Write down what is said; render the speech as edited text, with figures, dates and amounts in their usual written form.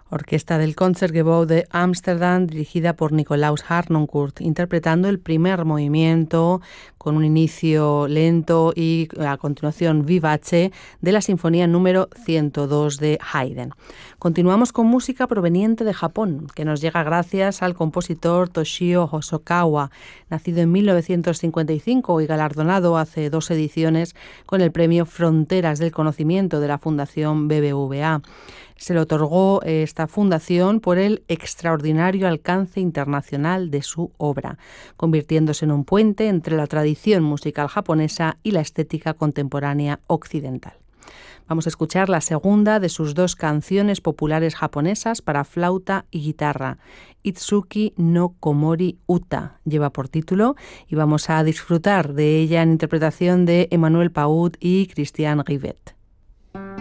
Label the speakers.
Speaker 1: orquesta del Concertgebouw de Ámsterdam, dirigida por Nicolaus Harnoncourt, interpretando el primer movimiento con un inicio lento y a continuación vivace de la Sinfonía número 102 de Haydn. Continuamos con música proveniente de Japón, que nos llega gracias al compositor Toshio Hosokawa, nacido en 1955 y galardonado hace 2 ediciones con el premio Fronteras del Conocimiento de la Fundación BBVA. Se le otorgó esta fundación por el extraordinario alcance internacional de su obra, convirtiéndose en un puente entre la tradición musical japonesa y la estética contemporánea occidental. Vamos a escuchar la segunda de sus 2 canciones populares japonesas para flauta y guitarra, Itsuki no Komori Uta, lleva por título, y vamos a disfrutar de ella en interpretación de Emmanuel Paut y Christian Rivet.